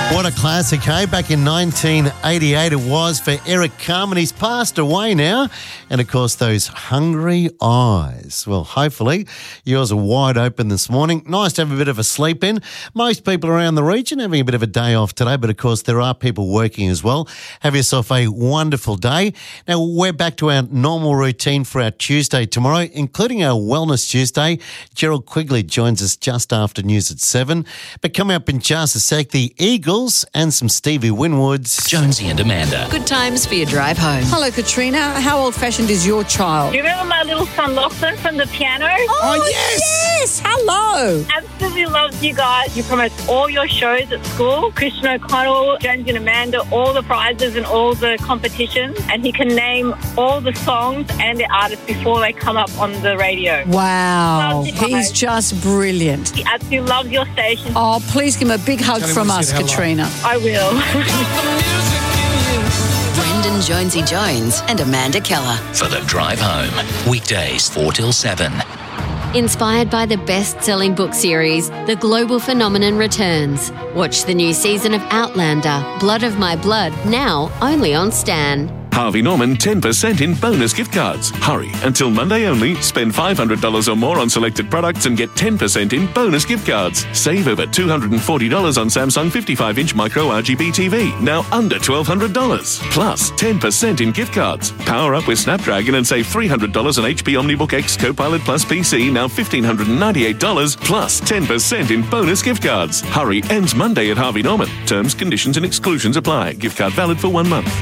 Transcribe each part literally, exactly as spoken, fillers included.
What a classic, hey? Back in nineteen eighty-eight it was for Eric Carmen. He's passed away now. And, of course, those hungry eyes. Well, hopefully yours are wide open this morning. Nice to have a bit of a sleep in. Most people around the region having a bit of a day off today, but, of course, there are people working as well. Have yourself a wonderful day. Now, we're back to our normal routine for our Tuesday tomorrow, including our Wellness Tuesday. Gerald Quigley joins us just after news at seven. But coming up in just a sec, the Eagles and some Stevie Winwoods. Jonesy and Amanda. Good times for your drive home. Hello, Katrina. How old-fashioned is your child? Do you remember my little son Lachlan from the piano? Oh, oh yes! Yes! Hello! Absolutely loves you guys. You promote all your shows at school. Christian O'Connell, Jonesy and Amanda, all the prizes and all the competitions. And he can name all the songs and the artists before they come up on the radio. Wow. Loves you He's guys. just brilliant. He absolutely loves your station. Oh, please give him a big hug Tell him from we us, said hello. Katrina. I will. Brendan Jonesy Jones and Amanda Keller. For the drive home. Weekdays four till seven. Inspired by the best-selling book series, The Global Phenomenon returns. Watch the new season of Outlander, Blood of My Blood, now only on Stan. Harvey Norman ten percent in bonus gift cards. Hurry, until Monday only. Spend five hundred dollars or more on selected products and get ten percent in bonus gift cards. Save over two hundred forty dollars on Samsung fifty-five inch micro R G B T V, now under twelve hundred dollars. Plus ten percent in gift cards. Power up with Snapdragon and save three hundred dollars on H P OmniBook X Copilot Plus P C, now one thousand five hundred ninety-eight dollars, plus ten percent in bonus gift cards. Hurry, ends Monday at Harvey Norman. Terms, conditions and exclusions apply. Gift card valid for one month.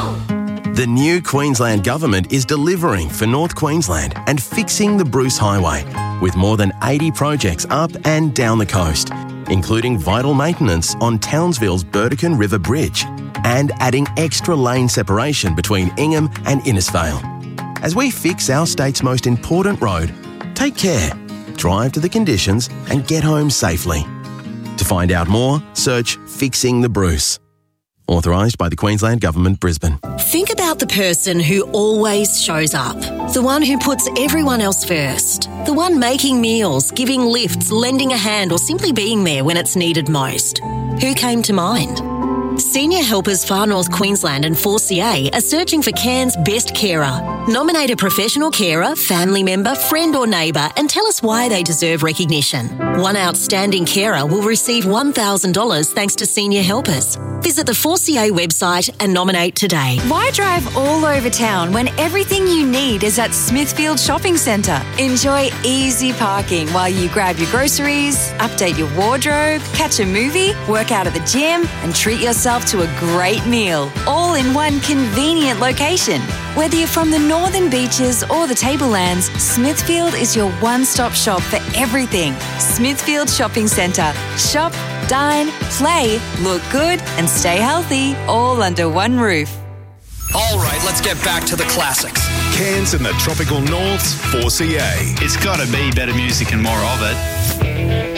The new Queensland Government is delivering for North Queensland and fixing the Bruce Highway with more than eighty projects up and down the coast, including vital maintenance on Townsville's Burdekin River Bridge and adding extra lane separation between Ingham and Innisfail. As we fix our state's most important road, take care, drive to the conditions and get home safely. To find out more, search Fixing the Bruce. Authorised by the Queensland Government, Brisbane. Think about the person who always shows up. The one who puts everyone else first. The one making meals, giving lifts, lending a hand or simply being there when it's needed most. Who came to mind? Senior Helpers Far North Queensland and four C A are searching for Cairns' best carer. Nominate a professional carer, family member, friend or neighbour and tell us why they deserve recognition. One outstanding carer will receive one thousand dollars thanks to Senior Helpers. Visit the four C A website and nominate today. Why drive all over town when everything you need is at Smithfield Shopping Centre? Enjoy easy parking while you grab your groceries, update your wardrobe, catch a movie, work out at the gym and treat yourself to a great meal, all in one convenient location. Whether you're from the Northern Beaches or the Tablelands, Smithfield is your one-stop shop for everything. Smithfield Shopping Centre. Shop, dine, play, look good and stay healthy, all under one roof. All right, let's get back to the classics. Cairns and the tropical north's four C A. It's got to be better music and more of it.